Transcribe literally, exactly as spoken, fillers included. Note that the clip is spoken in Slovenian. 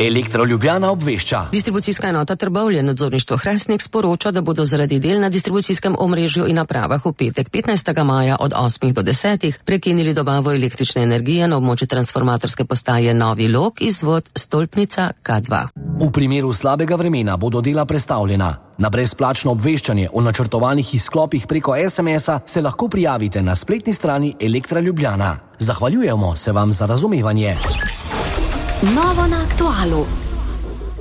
Elektro Ljubljana obvešča. Distribucijska enota Trbovlje, nadzorništvo Hrastnik, sporoča, da bodo zaradi del na distribucijskem omrežju in napravah v petek petnajstega maja od osmih do desetih prekinili dobavo električne energije na območju transformatorske postaje Novi Log, izvod stolpnica K dva. V primeru slabega vremena bodo dela prestavljena. Na brezplačno obveščanje o načrtovanih izklopih preko es em es-a se lahko prijavite na spletni strani Elektra Ljubljana. Zahvaljujemo se vam za razumevanje. Novo na aktualu.